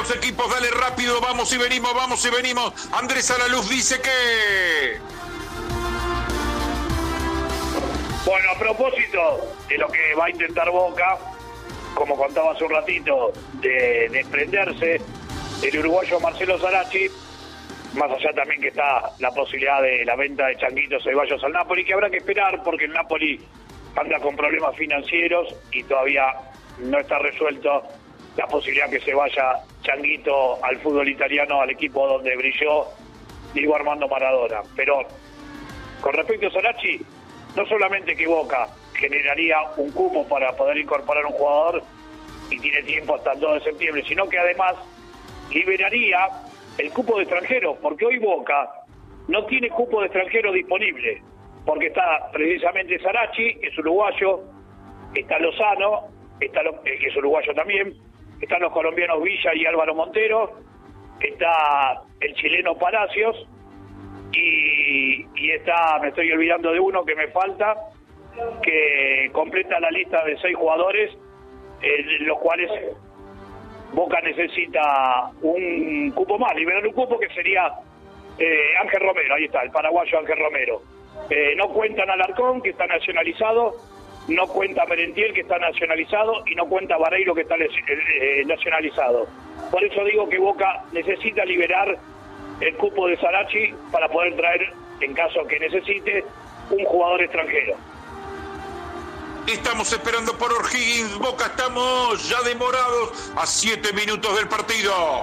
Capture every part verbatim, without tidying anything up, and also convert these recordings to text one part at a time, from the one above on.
los equipos, dale rápido, vamos y venimos, vamos y venimos. Andrés Alaluz dice que... Bueno, a propósito de lo que va a intentar Boca, como contaba hace un ratito, de desprenderse del uruguayo Marcelo Sarachi, más allá también que está la posibilidad de la venta de Changuito Ceballos al Napoli, que habrá que esperar porque el Napoli anda con problemas financieros y todavía no está resuelto la posibilidad que se vaya Changuito al fútbol italiano, al equipo donde brilló Diego Armando Maradona. Pero con respecto a Sarachi, no solamente que Boca generaría un cupo para poder incorporar un jugador y tiene tiempo hasta el dos de septiembre, sino que además liberaría el cupo de extranjeros, porque hoy Boca no tiene cupo de extranjeros disponible, porque está precisamente Sarachi, que es uruguayo, está Lozano, está lo, eh, que es uruguayo también, están los colombianos Villa y Álvaro Montero, está el chileno Palacios, y, y está, me estoy olvidando de uno que me falta, que completa la lista de seis jugadores, eh, los cuales Boca necesita un cupo más, liberar un cupo que sería eh, Ángel Romero, ahí está, el paraguayo Ángel Romero. Eh, no cuentan Alarcón, que está nacionalizado, no cuenta Merentiel, que está nacionalizado, y no cuenta Vareiro, que está eh, nacionalizado. Por eso digo que Boca necesita liberar el cupo de Sarachi para poder traer, en caso que necesite, un jugador extranjero. Estamos esperando por O'Higgins. Boca, estamos ya demorados a siete minutos del partido.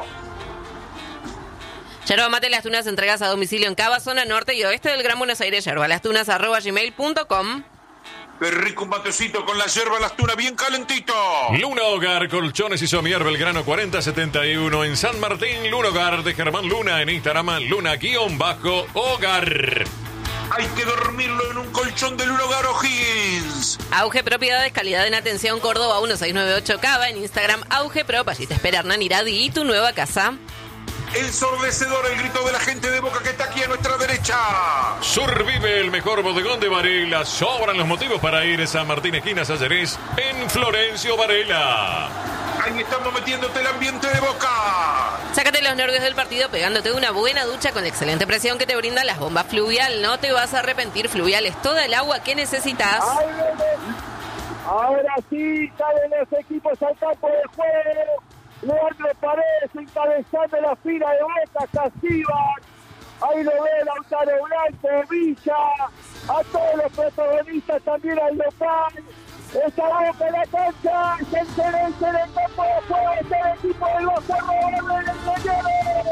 Yerba Mate Las Tunas, entregas a domicilio en Cava, zona norte y oeste del Gran Buenos Aires. Yerba Las Tunas, arroba gmail punto com. Qué rico un matecito con la yerba Las Tunas, bien calentito. Luna Hogar, colchones y somier, Belgrano cuarenta setenta y uno en San Martín. Luna Hogar de Germán Luna, en Instagram, Luna-Hogar. Hay que dormirlo en un colchón de Luna Hogar O'Higgins. Auge Propiedades, calidad en atención, Córdoba uno seis nueve ocho Cava, en Instagram, Auge Prop. Allí te espera Hernán Iradi y tu nueva casa. El ensordecedor, el grito de la gente de Boca que está aquí a nuestra derecha. Survive, el mejor bodegón de Varela. Sobran los motivos para ir a San Martín, esquina Sallerés, en Florencio Varela. Ahí estamos metiéndote el ambiente de Boca. Sácate los nervios del partido pegándote una buena ducha con la excelente presión que te brindan las bombas Fluvial. No te vas a arrepentir. Fluvial es toda el agua que necesitas. Ahora sí, salen los equipos al campo de juego. Leandro Paredes encabezando la fila de Boca, Castillas. Ahí lo ve Lautaro Blanco, Villa. A todos los protagonistas también al local. Esa Boca en la cancha. Se encerece en el campo de juego. Es el equipo del Boca Roberto en el señor.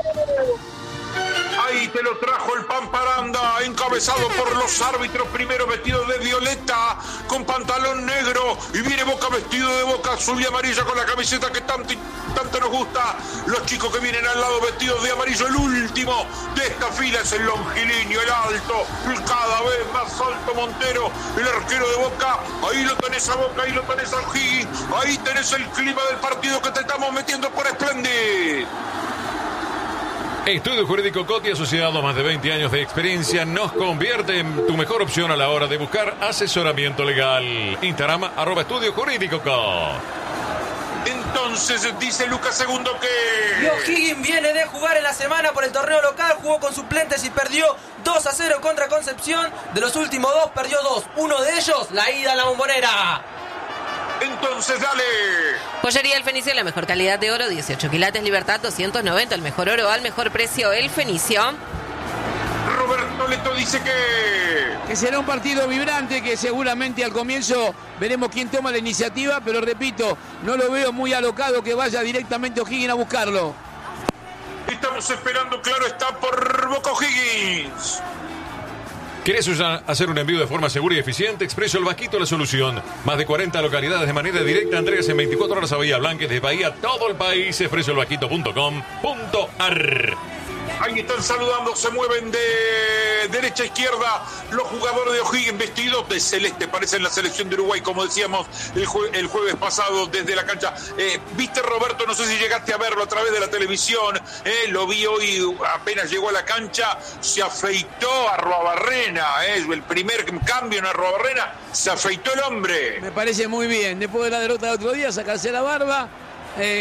Ahí te lo trajo el Pamparanda, encabezado por los árbitros, primero vestido de violeta, con pantalón negro, y viene Boca vestido de Boca azul y amarilla con la camiseta que tanto, tanto nos gusta. Los chicos que vienen al lado vestidos de amarillo, el último de esta fila es el longilíneo, el alto, el cada vez más alto Montero, el arquero de Boca. Ahí lo tenés a Boca, ahí lo tenés a O'Higgins, ahí tenés el clima del partido que te estamos metiendo por Splendid. Estudio Jurídico Coti, asociado a más de veinte años de experiencia, nos convierte en tu mejor opción a la hora de buscar asesoramiento legal. Instagram, arroba Estudio Jurídico Coti. Entonces dice Lucas Segundo que... Y O'Higgins viene de jugar en la semana por el torneo local, jugó con suplentes y perdió dos a cero contra Concepción. De los últimos dos, perdió dos. Uno de ellos, la ida a la Bombonera. Entonces, dale. Joyería El Fenicio, la mejor calidad de oro, dieciocho quilates, Libertad doscientos noventa, el mejor oro al mejor precio, El Fenicio. Roberto Leto dice que... Que será un partido vibrante, que seguramente al comienzo veremos quién toma la iniciativa, pero repito, no lo veo muy alocado que vaya directamente O'Higgins a buscarlo. Estamos esperando, claro está, por Boca O'Higgins. ¿Querés hacer un envío de forma segura y eficiente? Expreso El Vasquito, la solución. Más de cuarenta localidades de manera directa, entregas en veinticuatro horas a Bahía Blanca, desde Bahía a todo el país. expreso el vasquito punto com punto ar. Ahí están saludando, se mueven de derecha a izquierda los jugadores de O'Higgins vestidos de celeste, parecen la selección de Uruguay, como decíamos el, jue- el jueves pasado desde la cancha. Eh, Viste, Roberto, no sé si llegaste a verlo a través de la televisión, eh, lo vi hoy apenas llegó a la cancha, se afeitó a Arruabarrena, eh, el primer cambio en Arruabarrena, se afeitó el hombre. Me parece muy bien, después de la derrota del otro día, sacarse la barba, eh,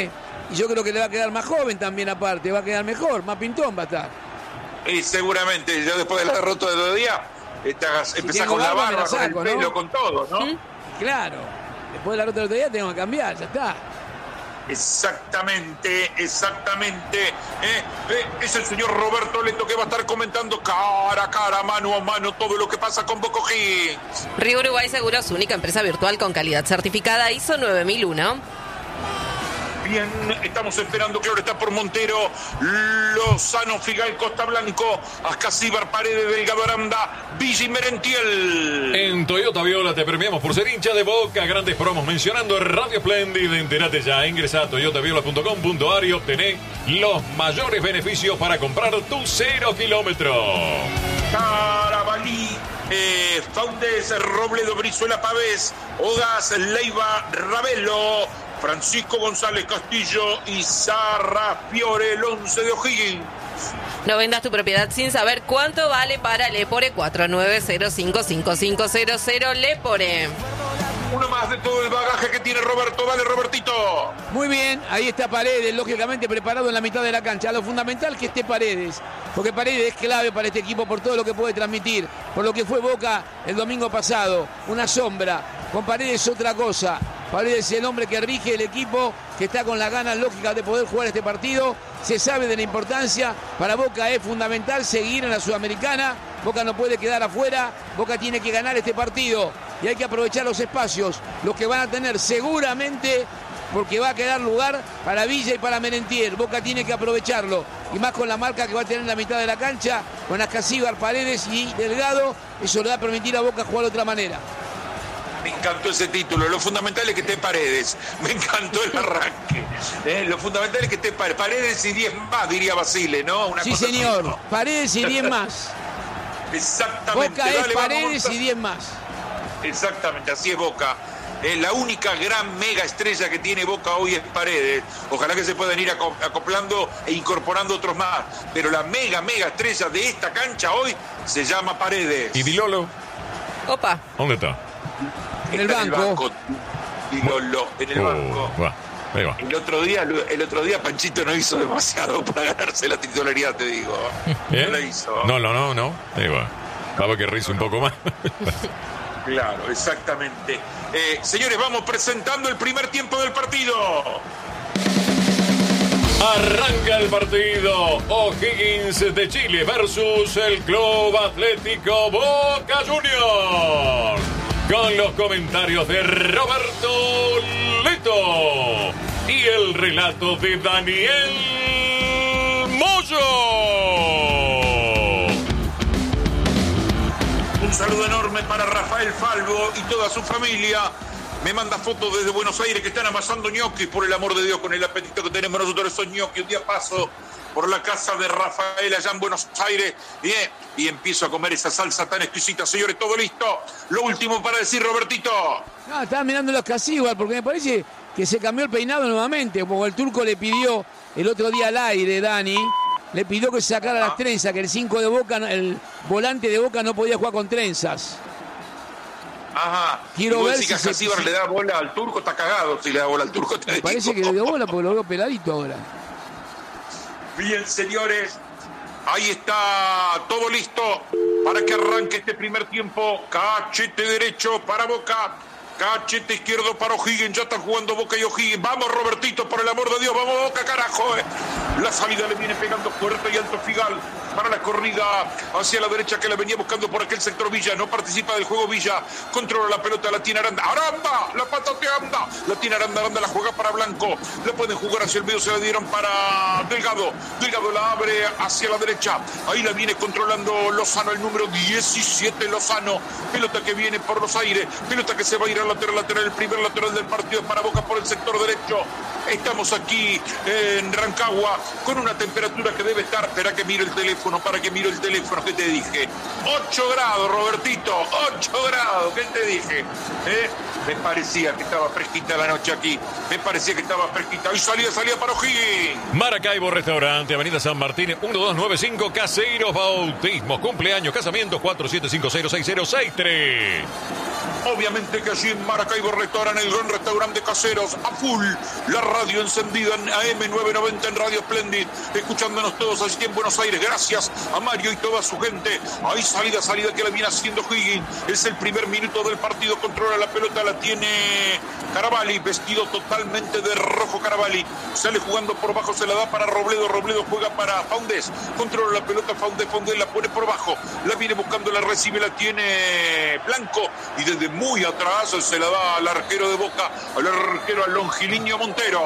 y yo creo que le va a quedar más joven también aparte, va a quedar mejor, más pintón va a estar. Y seguramente, yo después de la derrota de dos días, estás, Si empezás tengo con la barba, me barba, la con saco, el pelo, ¿no? con todo, ¿no? ¿Mm? Claro, después de la derrota del otro día tengo que cambiar, ya está. Exactamente, exactamente. Eh, eh, es el señor Roberto Leto que va a estar comentando cara a cara, mano a mano, todo lo que pasa con Boca O'Higgins. Río Uruguay Seguros, única empresa virtual con calidad certificada I S O nueve mil uno. Bien, estamos esperando que ahora está por Montero, Lozano, Figal, Costa Blanco, Ascasíbar, Paredes, Delgado Aranda, Villa y Merentiel. En Toyota Viola te premiamos por ser hincha de Boca. Grandes promos mencionando Radio Splendid. Entérate ya, ingresa a toyota viola punto com punto a r y obtené los mayores beneficios para comprar tu cero kilómetro. Carabalí, eh, Faundes, Robledo, Brizuela, Pavés, Ogas, Leiva, Ravelo, Francisco González Castillo y Sarra Fiore, el once de O'Higgins. No vendas tu propiedad sin saber cuánto vale para Lepore. Cuatro nueve cero cinco cinco cinco cero cero Lepore. Uno más de todo el bagaje que tiene Roberto. Dale, Robertito. Muy bien, ahí está Paredes, lógicamente preparado en la mitad de la cancha. Lo fundamental que esté Paredes, porque Paredes es clave para este equipo por todo lo que puede transmitir, por lo que fue Boca el domingo pasado, una sombra. Con Paredes otra cosa. Paredes es el hombre que rige el equipo, que está con las ganas lógicas de poder jugar este partido. Se sabe de la importancia. Para Boca es fundamental seguir en la Sudamericana. Boca no puede quedar afuera. Boca tiene que ganar este partido. Y hay que aprovechar los espacios, los que van a tener seguramente, porque va a quedar lugar para Villa y para Merentiel. Boca tiene que aprovecharlo. Y más con la marca que va a tener en la mitad de la cancha, con Ascasíbar, Paredes y Delgado. Eso le va a permitir a Boca jugar de otra manera. Me encantó ese título. Lo fundamental es que esté Paredes. Me encantó el arranque. Eh, lo fundamental es que esté Paredes y diez más, diría Basile, ¿no? Una Sí, cosa señor. así, ¿no? Paredes y diez más. Exactamente. Boca es Dale, vamos, Paredes Gonzalo. y diez más. Exactamente, así es Boca. Eh, la única gran mega estrella que tiene Boca hoy es Paredes. Ojalá que se puedan ir aco- acoplando e incorporando otros más. Pero la mega, mega estrella de esta cancha hoy se llama Paredes. ¿Y Di Lolo? Opa. ¿Dónde está? En el Está banco. Y Lolo, en el Oh, banco. va, ahí va. El otro día, el otro día Panchito no hizo demasiado para ganarse la titularidad, te digo. ¿Eh? No la hizo. No, no, no, no. Ahí va. Estaba que ríe un poco más. Claro, exactamente. Eh, señores, vamos presentando el primer tiempo del partido. Arranca el partido. O'Higgins de Chile versus el Club Atlético Boca Juniors. Con los comentarios de Roberto Leto y el relato de Daniel Moyo. Un saludo enorme para Rafael Falvo y toda su familia. Me manda fotos desde Buenos Aires que están amasando ñoquis, por el amor de Dios, con el apetito que tenemos nosotros esos ñoquis. Un día paso por la casa de Rafael allá en Buenos Aires bien, y empiezo a comer esa salsa tan exquisita. Señores, todo listo. Lo último para decir, Robertito. No, estaba mirando los Casíbar porque me parece que se cambió el peinado nuevamente, como el turco le pidió el otro día al aire, Dani. Le pidió que se sacara las trenzas, que el cinco de Boca, el volante de Boca no podía jugar con trenzas. Ajá. Quiero Y vos ver decís que si se- Casíbar si- le da bola al turco, está cagado si le da bola al turco. te Me digo. parece que le dio bola porque lo veo peladito ahora. Bien, señores, ahí está todo listo para que arranque este primer tiempo. Cachete derecho para Boca, cachete izquierdo para O'Higgins. Ya están jugando Boca y O'Higgins. Vamos, Robertito, por el amor de Dios, vamos Boca, carajo. eh. La salida le viene pegando fuerte y alto Figal para la corrida hacia la derecha que la venía buscando por aquel sector Villa. No participa del juego Villa. Controla la pelota, la tiene Aranda. Aranda, la patatea Aranda. La tiene Aranda, Aranda la juega para Blanco. La pueden jugar hacia el medio, se la dieron para Delgado. Delgado la abre hacia la derecha. Ahí la viene controlando Lozano, el número diecisiete Lozano. Pelota que viene por los aires. Pelota que se va a ir al lateral, lateral. El primer lateral del partido para Boca por el sector derecho. Estamos aquí en Rancagua con una temperatura que debe estar. Espera que mire el teléfono. teléfono, para que miro el teléfono. ¿Qué te dije? ocho grados, Robertito, ocho grados. ¿Qué te dije? ¿Eh? Me parecía que estaba fresquita la noche aquí. Me parecía que estaba fresquita. Y salía, salía para O'Higgins. Maracaibo Restaurante, Avenida San Martín, uno dos nueve cinco, Caseros Bautismos, cumpleaños, casamientos, cuatro siete cinco cero seis cero seis tres. Obviamente que allí en Maracaibo Restaurante, el gran restaurante Caseros, a full, la radio encendida en A M novecientos noventa en Radio Splendid, escuchándonos todos allí en Buenos Aires, gracias a Mario y toda su gente. Ahí salida, salida que la viene haciendo Higgins, es el primer minuto del partido, controla la pelota, la tiene Caravalli, vestido totalmente de rojo Caravalli, sale jugando por bajo, se la da para Robledo, Robledo juega para Faundés, controla la pelota Faundés, Faundés la pone por bajo, la viene buscando, la recibe, la tiene Blanco, y desde muy atrás se la da al arquero de Boca, al arquero, al Longiliño Montero.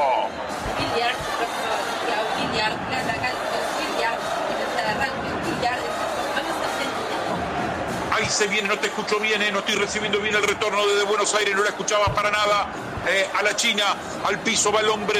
Ahí se viene, no te escucho bien, eh, no estoy recibiendo bien el retorno desde Buenos Aires, no la escuchaba para nada. Eh, a la China, al piso va el hombre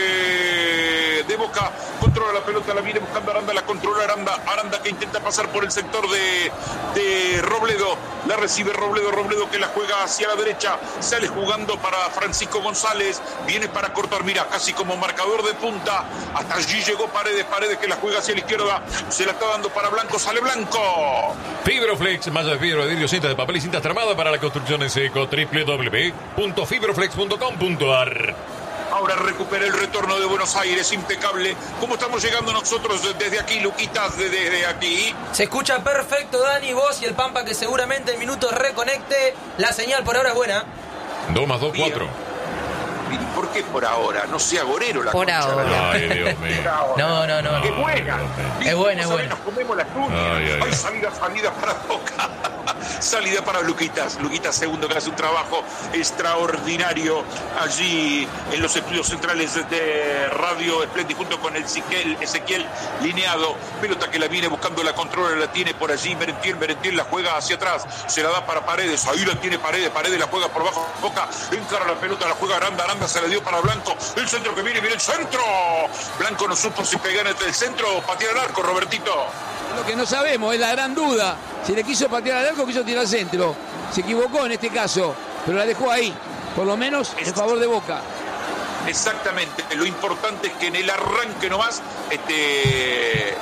de, de Boca, controla la pelota, la viene buscando Aranda, la controla Aranda, Aranda que intenta pasar por el sector de, de Robledo, la recibe Robledo, Robledo que la juega hacia la derecha, sale jugando para Francisco González, viene para cortar, mira, casi como marcador de punta, hasta allí llegó Paredes, Paredes que la juega hacia la izquierda, se la está dando para Blanco, sale Blanco. Fibroflex, malla de fibra, de vidrio, cintas de papel y cintas tramadas para la construcción en seco, doble u doble u doble u punto fibroflex punto com punto a r. Ahora recupera el retorno de Buenos Aires, impecable. ¿Cómo estamos llegando nosotros desde aquí, Luquitas, desde aquí? Se escucha perfecto, Dani, vos y el Pampa, que seguramente en minutos reconecte. La señal por ahora es buena. dos más dos, cuatro. ¿Por qué por ahora? No sea gorero la Por concha, ahora. ¿verdad? Ay, Dios mío. No, no, no. ¡Qué buena! Es buena, es buena. Nos comemos las uñas. Ay, ay, Hay ay. salida, salida para Boca. Salida para Luquitas. Luquitas segundo, que hace un trabajo extraordinario allí en los estudios centrales de Radio Splendid junto con el Ezequiel, Ezequiel Lineado. Pelota que la viene buscando, la controla, la tiene por allí. Merentiel, Merentiel la juega hacia atrás. Se la da para Paredes. Ahí la tiene Paredes. Paredes la juega por bajo. Boca encara la pelota, la juega Aranda. Aranda se la dio para Blanco. El centro que viene, viene el centro. Blanco no supo si pegar en el centro o patear al arco, Robertito. Lo que no sabemos es la gran duda. Si le quiso patear al arco o quiso tirar al centro. Se equivocó en este caso, pero la dejó ahí. Por lo menos en favor de Boca. Exactamente. Lo importante es que en el arranque nomás este,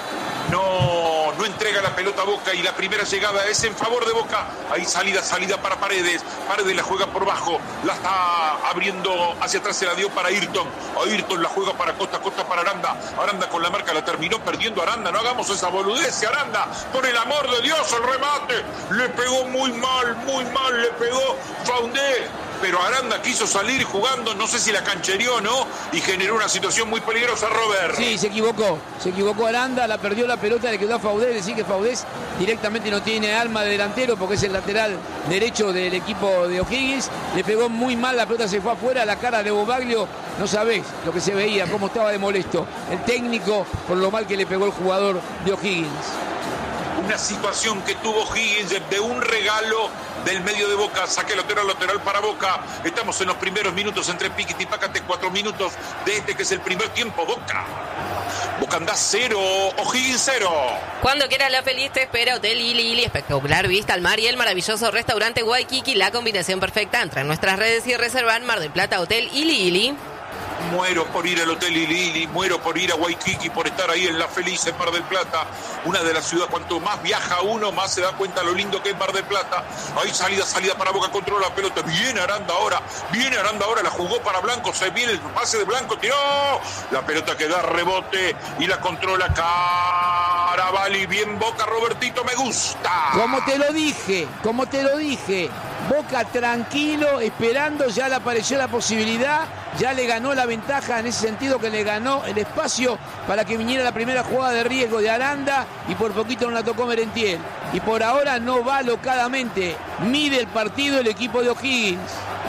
no, no entrega la pelota a Boca y la primera llegada es en favor de Boca. Ahí salida, salida para Paredes. Paredes la juega por bajo. La está abriendo hacia atrás, se la dio para Ayrton. Ayrton la juega para Costa, Costa para Aranda. Aranda con la marca la terminó perdiendo Aranda. No hagamos esa boludez, Aranda. Por el amor de Dios, el remate. Le pegó muy mal, muy mal. Le pegó Faundé. Pero Aranda quiso salir jugando, no sé si la canchereó o no, y generó una situación muy peligrosa, Robert. Sí, se equivocó. Se equivocó Aranda, la perdió la pelota, le quedó a Faudés. Decir que Faudés directamente no tiene alma de delantero porque es el lateral derecho del equipo de O'Higgins. Le pegó muy mal, la pelota se fue afuera, la cara de Bobaglio. No sabés lo que se veía, cómo estaba de molesto el técnico por lo mal que le pegó el jugador de O'Higgins. Una situación que tuvo Higgins de un regalo del medio de Boca, saque lateral, lateral para Boca. Estamos en los primeros minutos entre Piquiti y Pácate, cuatro minutos de este que es el primer tiempo. Boca. Boca anda cero, O'Higgins cero. Cuando quieras la feliz te espera Hotel Ili Ili, espectacular vista al mar y el maravilloso restaurante Waikiki, la combinación perfecta. Entra en nuestras redes y reserva en Mar del Plata Hotel Ili Ili. Muero por ir al Hotel Ili Ili, muero por ir a Waikiki, por estar ahí en la feliz en Mar del Plata, una de las ciudades, cuanto más viaja uno, más se da cuenta lo lindo que es Mar del Plata. Ahí salida, salida para Boca, controla la pelota, viene Aranda ahora, viene Aranda ahora, la jugó para Blanco, se viene el pase de Blanco, tiró, la pelota que da rebote y la controla Caravalli, bien Boca, Robertito, me gusta. Como te lo dije, como te lo dije, Boca tranquilo, esperando, ya le apareció la posibilidad, ya le ganó la ventaja en ese sentido, que le ganó el espacio para que viniera la primera jugada de riesgo de Aranda y por poquito no la tocó Merentiel. Y por ahora no va alocadamente, mide el partido el equipo de O'Higgins.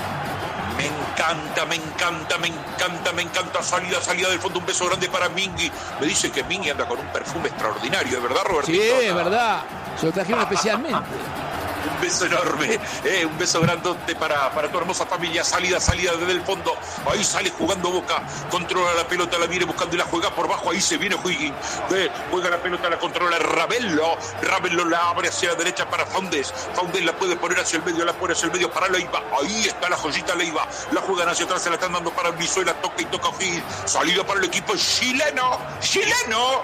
Me encanta, me encanta, me encanta, me encanta. Salida, salida del fondo. Un beso grande para Mingui. Me dice que Mingui anda con un perfume extraordinario, ¿es verdad, Robertito? Sí, es verdad. Se lo trajeron especialmente. Un beso enorme, eh, un beso grandote para, para tu hermosa familia. Salida, salida desde el fondo. Ahí sale jugando Boca. Controla la pelota, la viene buscando y la juega por bajo. Ahí se viene Higgins. Eh, juega la pelota, la controla Ravelo. Ravelo la abre hacia la derecha para Faundes. Faundes la puede poner hacia el medio, la pone hacia el medio para Leiva. Ahí está la joyita Leiva. La juegan hacia atrás, se la están dando para Brizuela. Toca y toca Higgins. Salida para el equipo chileno. ¡Chileno!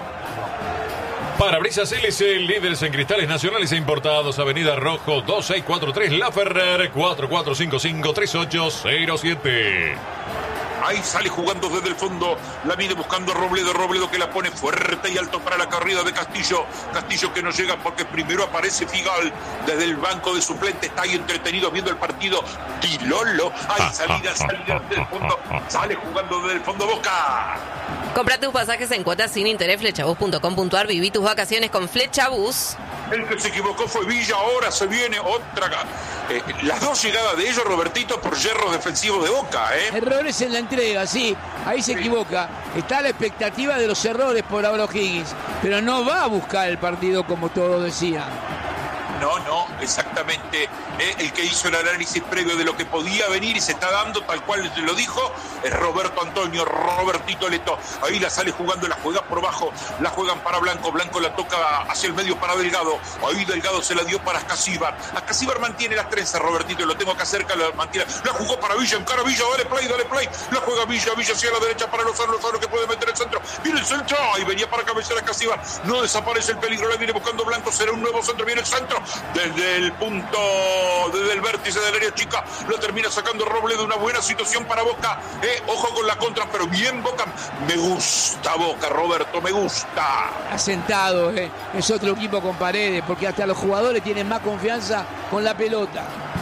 Parabrisas L C, líderes en cristales nacionales e importados. Avenida Rojo dos seis cuatro tres La Ferrer, cuatro cuatro cinco cinco, tres ocho cero siete. Ahí sale jugando desde el fondo, la viene buscando Robledo, Robledo que la pone fuerte y alto para la corrida de Castillo. Castillo que no llega porque primero aparece Figal desde el banco de suplente, está ahí entretenido viendo el partido. Tilolo, ahí salida, salida desde el fondo, sale jugando desde el fondo Boca. Compra tus pasajes en cuotas sin interés, flechabús punto com punto ar. Viví tus vacaciones con Flechabús. El que se equivocó fue Villa, ahora se viene otra. Eh, las dos llegadas de ellos, Robertito, por yerros defensivos de Boca, ¿eh? Errores en la entrega, sí, ahí se sí. equivoca. Está a la expectativa de los errores por ahora Higgins, pero no va a buscar el partido como todos decían. No, no, exactamente. Eh, el que hizo el análisis previo de lo que podía venir y se está dando, tal cual lo dijo, es Roberto Antonio, Robertito Leto. Ahí la sale jugando, la juega por bajo, la juegan para Blanco, Blanco la toca hacia el medio para Delgado. Ahí Delgado se la dio para Ascasíbar. Ascasíbar mantiene las trenzas, Robertito, lo tengo acá cerca, la mantiene. La jugó para Villa, encara Villa, dale play, dale play. La juega Villa, Villa hacia la derecha para Lozano, Lozano que puede meter el centro. Viene el centro, ahí venía para cabecear Ascasíbar. No desaparece el peligro, la viene buscando Blanco, será un nuevo centro, viene el centro. Desde el punto, desde el vértice del área chica, lo termina sacando Robledo, una buena situación para Boca. Eh, ojo con la contra, pero bien Boca. Me gusta Boca, Roberto, me gusta. Asentado, eh. Es otro equipo con Paredes, porque hasta los jugadores tienen más confianza con la pelota.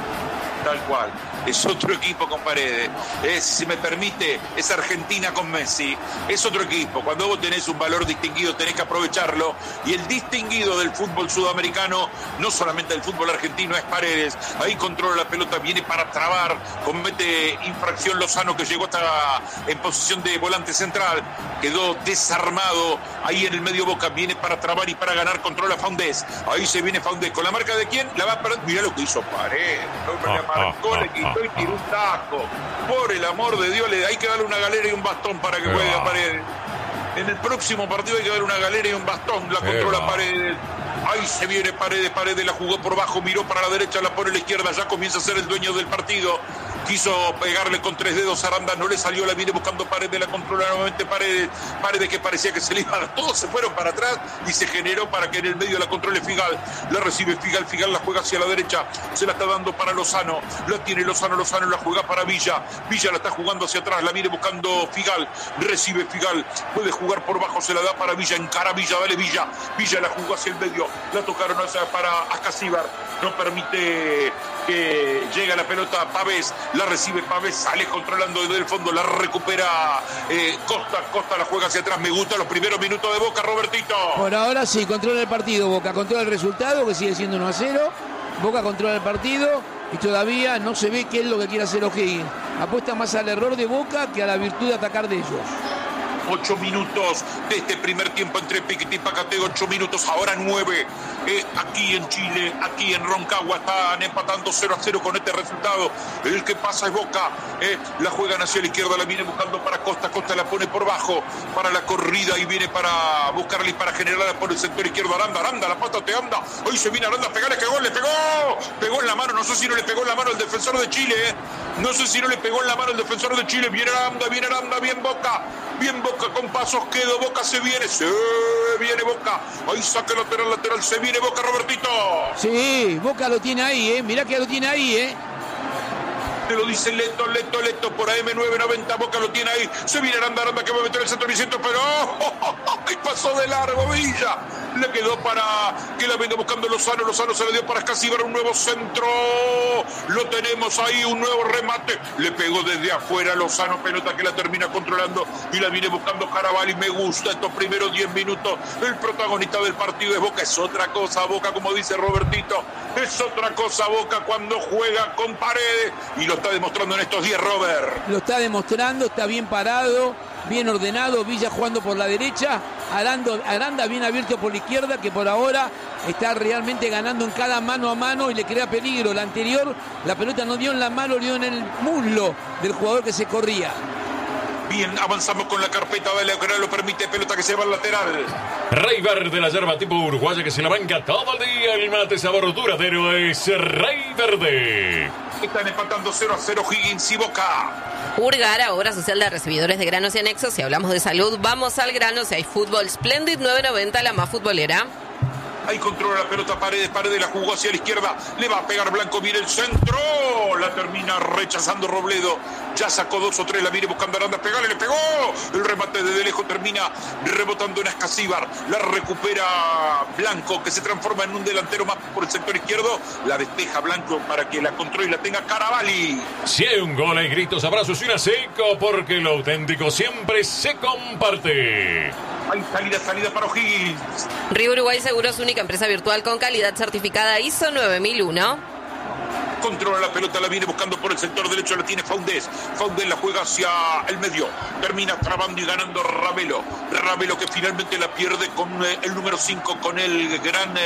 Tal cual. Es otro equipo con Paredes. Es, si me permite, es Argentina con Messi. Es otro equipo. Cuando vos tenés un valor distinguido, tenés que aprovecharlo. Y el distinguido del fútbol sudamericano, no solamente del fútbol argentino, es Paredes. Ahí controla la pelota, viene para trabar. Comete infracción Lozano, que llegó hasta en posición de volante central. Quedó desarmado. Ahí en el medio Boca, viene para trabar y para ganar. Controla Faundes. Ahí se viene Faundes. ¿Con la marca de quién? La va a perder. Mirá lo que hizo Paredes. No me la marcó, le quitó y tiró un tajo. Por el amor de Dios, le hay que darle una galera y un bastón para que juegue a Paredes. En el próximo partido hay que darle una galera y un bastón. La controla Paredes. Ahí se viene Paredes, Paredes la jugó por bajo, miró para la derecha, la pone a la izquierda, ya comienza a ser el dueño del partido. Quiso pegarle con tres dedos a Aranda, no le salió, la viene buscando Paredes, la controla nuevamente Paredes. Paredes que parecía que se le iban, todos se fueron para atrás y se generó para que en el medio la controle Figal. La recibe Figal, Figal la juega hacia la derecha, se la está dando para Lozano, la tiene Lozano, Lozano la juega para Villa. Villa la está jugando hacia atrás, la viene buscando Figal, recibe Figal, puede jugar por bajo, se la da para Villa, encara Villa, dale Villa. Villa la jugó hacia el medio, la tocaron hacia para Ascasíbar, no permite que llegue la pelota Pavés, la recibe Pavés, sale controlando desde el fondo, la recupera eh, Costa, Costa la juega hacia atrás. Me gustan los primeros minutos de Boca, Robertito. Por ahora sí, controla el partido Boca, controla el resultado que sigue siendo uno a cero. Boca controla el partido y todavía no se ve qué es lo que quiere hacer O'Higgins. Apuesta más al error de Boca que a la virtud de atacar de ellos. Ocho minutos de este primer tiempo entre Piquete y Pacatego, ocho minutos, ahora nueve. Eh, aquí en Chile, aquí en Roncagua, están empatando cero a cero con este resultado. El que pasa es Boca. Eh, la juegan hacia la izquierda, la viene buscando para Costa. Costa la pone por bajo para la corrida y viene para buscarle y para generarla por el sector izquierdo. Aranda, Aranda, la pata te anda. Hoy se viene Aranda a pegarle, que gol, le pegó. Pegó en la mano, no sé si no le pegó en la mano el defensor de Chile. Eh. No sé si no le pegó en la mano el defensor de Chile. Viene Aranda, viene Aranda, bien Boca. Bien Boca con pasos, quedó Boca, se viene, se viene Boca. Ahí saca lateral, lateral, se viene Boca, Robertito. Sí, Boca lo tiene ahí, eh. Mirá que lo tiene ahí, eh. Te lo dice Leto, Leto, Leto, por A M nueve noventa, Boca lo tiene ahí. Se viene Aranda, Aranda que va a meter el centro Vicente, pero ¡ay, pasó de largo Villa! Le quedó para que la venga buscando Lozano, Lozano se le dio para Ascasíbar, un nuevo centro. Lo tenemos ahí, un nuevo remate. Le pegó desde afuera Lozano, pelota que la termina controlando y la viene buscando Caravalli. Me gusta estos primeros diez minutos. El protagonista del partido es Boca, es otra cosa Boca, como dice Robertito. Es otra cosa Boca cuando juega con Paredes y lo está demostrando en estos días, Robert. Lo está demostrando, está bien parado, bien ordenado, Villa jugando por la derecha Arando, Aranda bien abierto por la izquierda, que por ahora está realmente ganando en cada mano a mano y le crea peligro. La anterior, la pelota no dio en la mano, dio en el muslo del jugador que se corría. Bien, avanzamos con la carpeta de lo que no lo permite, pelota que se va al lateral. Rey Verde, la yerba tipo uruguaya que se la banca todo el día. El mate sabor duradero es Rey Verde. Están empatando cero a cero Higgins y Boca. Urgara, obra social de recibidores de granos y anexos. Si hablamos de salud, vamos al grano. Si hay fútbol, Splendid nueve noventa, la más futbolera. Ahí controla la pelota Paredes, Paredes la jugó hacia la izquierda, le va a pegar Blanco, viene el centro, la termina rechazando Robledo, ya sacó dos o tres, la viene buscando Aranda, pegarle, le pegó, el remate desde lejos termina rebotando en Ascasíbar, la recupera Blanco, que se transforma en un delantero más por el sector izquierdo, la despeja Blanco para que la controle y la tenga Caravalli. Si hay un gol, hay gritos, abrazos y una seco, porque lo auténtico siempre se comparte. Hay salida, salida para O'Higgins. Río Uruguay Seguros, única empresa virtual con calidad certificada I S O nueve mil uno. Controla la pelota, la viene buscando por el sector derecho, la tiene Faundés. Faundés la juega hacia el medio. Termina trabando y ganando Ravelo. Ravelo que finalmente la pierde con eh, el número cinco, con el gran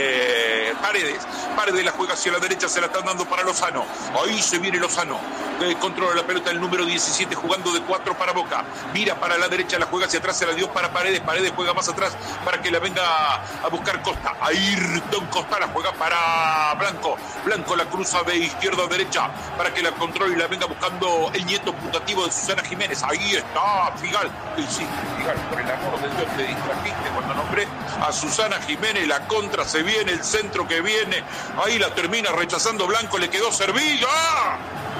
eh, Paredes. Paredes la juega hacia la derecha, se la están dando para Lozano. Ahí se viene Lozano. Eh, controla la pelota el número diecisiete, jugando de cuatro para Boca. Mira para la derecha, la juega hacia atrás, se la dio para Paredes. Paredes juega más atrás para que la venga a buscar Costa. Ayrton Costa la juega para Blanco. Blanco la cruza de izquierda a derecha para que la controle y la venga buscando el nieto putativo de Susana Jiménez. Ahí está Figal. ¿Qué hiciste, Figal? Por el amor de Dios, te distrajiste cuando nombré a Susana Jiménez. La contra se viene, el centro que viene. Ahí la termina rechazando Blanco, le quedó servido. ¡Ah!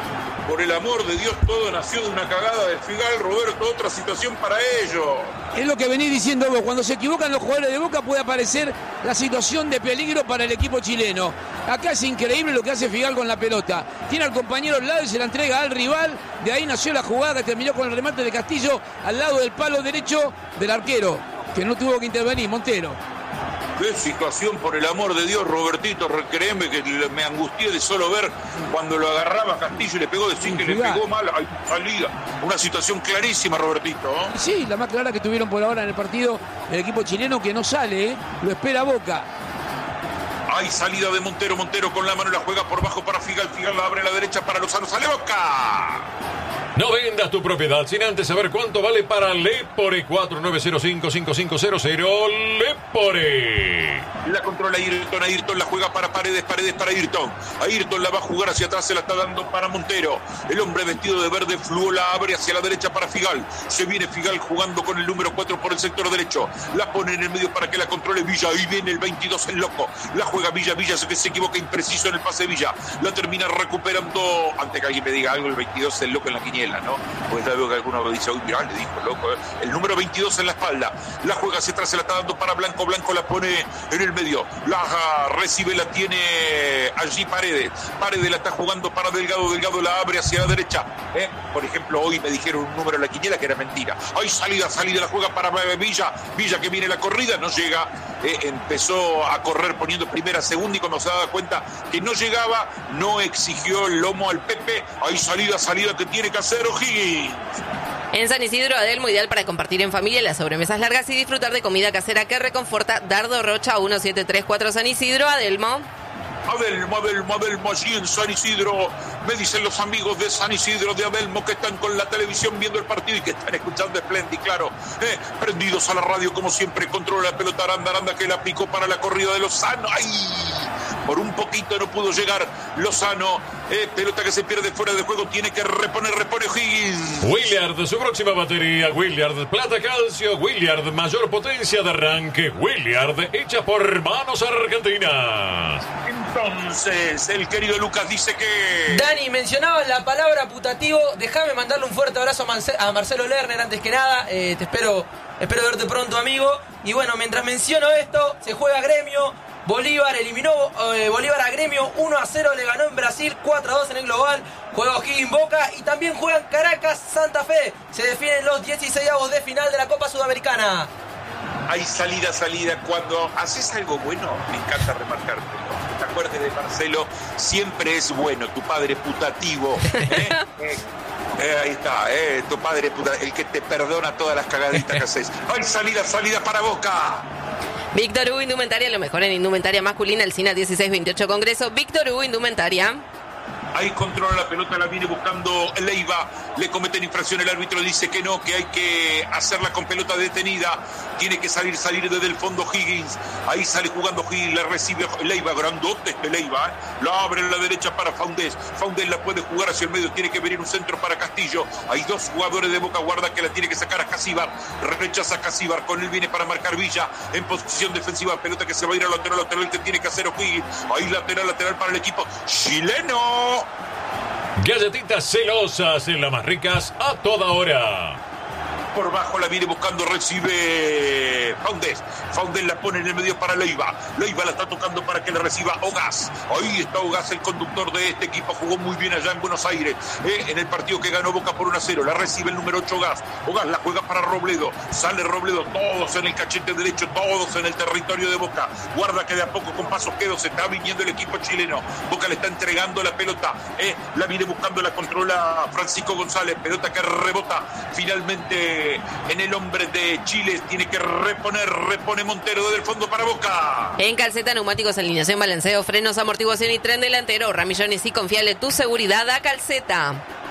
Por el amor de Dios, todo nació de una cagada de Figal, Roberto, otra situación para ellos. Es lo que venís diciendo vos, cuando se equivocan los jugadores de Boca puede aparecer la situación de peligro para el equipo chileno. Acá es increíble lo que hace Figal con la pelota. Tiene al compañero al lado y se la entrega al rival. De ahí nació la jugada que terminó con el remate de Castillo al lado del palo derecho del arquero, que no tuvo que intervenir, Montero. Qué situación, por el amor de Dios, Robertito, créeme que me angustié de solo ver cuando lo agarraba Castillo y le pegó, decir que le pegó mal, ay, salida. Una situación clarísima, Robertito. ¿eh? Sí, la más clara que tuvieron por ahora en el partido el equipo chileno, que no sale, ¿eh? Lo espera Boca. Hay salida de Montero, Montero con la mano la juega por bajo para Figal, Figal la abre a la derecha para Lozano, sale Boca. No vendas tu propiedad sin antes saber cuánto vale para Lepore. Cuatro nueve cero cinco cinco cinco cero cero. Lepore. La controla Ayrton, Ayrton la juega para Paredes, Paredes para Ayrton. Ayrton la va a jugar hacia atrás, se la está dando para Montero. El hombre vestido de verde fluo la abre hacia la derecha para Figal. Se viene Figal jugando con el número cuatro por el sector derecho. La pone en el medio para que la controle Villa. Ahí viene el veintidós, el loco. La juega Villa, Villa que se equivoca impreciso en el pase de Villa. La termina recuperando, antes que alguien me diga algo, el veintidós, el loco en la quiniela, ¿no? Porque ya veo que alguno lo dice, uy, mirá, le dijo, loco, ¿eh? El número veintidós en la espalda. La juega hacia atrás, se la está dando para Blanco. Blanco la pone en el medio. La recibe, la tiene allí Paredes. Paredes la está jugando para Delgado. Delgado la abre hacia la derecha. ¿eh? Por ejemplo, hoy me dijeron un número en la quiniela que era mentira. Hay salida, salida, la juega para Villa. Villa que viene la corrida, no llega. Eh, empezó a correr poniendo primera, segunda y cuando se daba cuenta que no llegaba, no exigió el lomo al Pepe. Hay salida, salida que tiene que hacer O'Higgins. En San Isidro, Adelmo, ideal para compartir en familia las sobremesas largas y disfrutar de comida casera que reconforta. Dardo Rocha, uno siete tres cuatro San Isidro, Adelmo. Adelmo, Adelmo, Adelmo, allí en San Isidro. Me dicen los amigos de San Isidro, de Adelmo, que están con la televisión viendo el partido y que están escuchando Splendid, claro. Eh, prendidos a la radio, como siempre, controla la pelota Aranda, Aranda que la picó para la corrida de Lozano. ¡Ay! Por un poquito no pudo llegar Lozano. Eh, pelota que se pierde fuera de juego. Tiene que reponer, repone Higgins. Williard, su próxima batería. Williard, plata calcio. Williard, mayor potencia de arranque. Williard, hecha por manos argentinas. Entonces, el querido Lucas dice que... Dani, mencionabas la palabra putativo. Déjame mandarle un fuerte abrazo a, Marce- a Marcelo Lerner antes que nada. Eh, te espero, espero verte pronto, amigo. Y bueno, mientras menciono esto, se juega Gremio. Bolívar eliminó eh, Bolívar a Gremio, uno a cero le ganó en Brasil, cuatro a dos en el global. Juega O'Higgins Boca y también juegan Caracas Santa Fe. Se definen los dieciseisavos de final de la Copa Sudamericana. Hay salida, salida. Cuando haces algo bueno, me encanta remarcarte. Te acuerdes de Marcelo, siempre es bueno. Tu padre putativo. ¿eh? eh, Eh, ahí está, eh, tu padre, puta, el que te perdona todas las cagaditas que haces. ¡Ay, salida, salida para Boca! Víctor Hugo Indumentaria, lo mejor en indumentaria masculina, el SINA dieciséis veintiocho Congreso. Víctor Hugo Indumentaria. Ahí controla la pelota, la viene buscando Leiva. Le cometen infracción, el árbitro dice que no, que hay que hacerla con pelota detenida. Tiene que salir, salir desde el fondo Higgins. Ahí sale jugando Higgins, la recibe Leiva, grandote este Leiva. ¿eh? La abre en la derecha para Faundés. Faundés la puede jugar hacia el medio, tiene que venir un centro para Castillo. Hay dos jugadores de Boca, guarda que la tiene que sacar a Casíbar. Rechaza a Casíbar, con él viene para marcar Villa en posición defensiva. Pelota que se va a ir al lateral, lateral que tiene que hacer O'Higgins. Ahí lateral, lateral para el equipo chileno. Galletitas celosas en las más ricas a toda hora. Por bajo la viene buscando, recibe Faundés. Faundés la pone en el medio para Leiva. Leiva la está tocando para que le reciba Ogaz. Ahí está Ogaz, el conductor de este equipo. Jugó muy bien allá en Buenos Aires, eh, en el partido que ganó Boca por uno a cero. La recibe el número ocho Ogaz. Ogaz la juega para Robledo. Sale Robledo, todos en el cachete derecho, todos en el territorio de Boca. Guarda que de a poco con pasos quedos se está viniendo el equipo chileno. Boca le está entregando la pelota. Eh, la viene buscando, la controla Francisco González. Pelota que rebota finalmente en el hombre de Chile. Tiene que reponer, repone Montero desde el fondo para Boca. En Calceta, neumáticos, alineación, balanceo, frenos, amortiguación y tren delantero. Ramillones y confiable tu seguridad a Calceta.